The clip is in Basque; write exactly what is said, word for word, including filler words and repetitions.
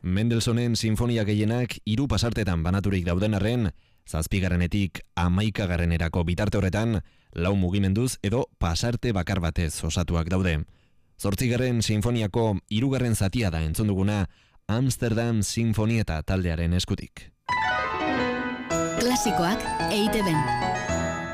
Mendelsonen sinfonia gehienak hiru pasartetan banaturik dauden arren, zazpigarrenetik hamaikagarrenerako bitarte horretan, lau mugimenduz edo pasarte bakar batez osatuak daude. Zortzigarren sinfoniako hirugarren zatia da entzun duguna Amsterdam Sinfonieta taldearen eskutik. Klasikoak E I Te Ben.